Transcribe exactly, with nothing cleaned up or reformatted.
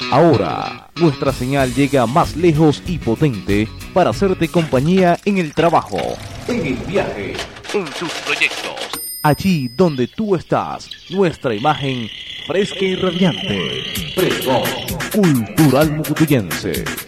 Ahora, nuestra señal llega más lejos y potente para hacerte compañía en el trabajo, en el viaje, en tus proyectos. Allí donde tú estás, nuestra imagen fresca y radiante. Fresco Cultural Mucutuyense.